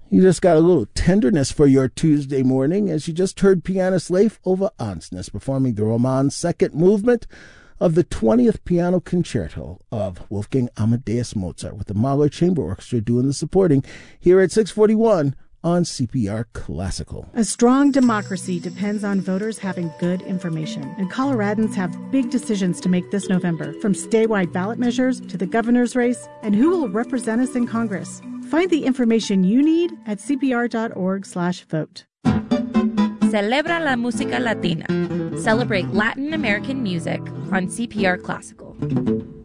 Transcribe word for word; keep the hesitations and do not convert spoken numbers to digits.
You just got a little tenderness for your Tuesday morning as you just heard pianist Leif Ove Ansnes performing the Roman's second movement of the twentieth Piano Concerto of Wolfgang Amadeus Mozart, with the Mahler Chamber Orchestra doing the supporting here at six forty-one on C P R Classical. A strong democracy depends on voters having good information, and Coloradans have big decisions to make this November, from statewide ballot measures to the governor's race and who will represent us in Congress. Find the information you need at c p r dot org slash vote. Celebra la música latina. Celebrate Latin American music on C P R Classical.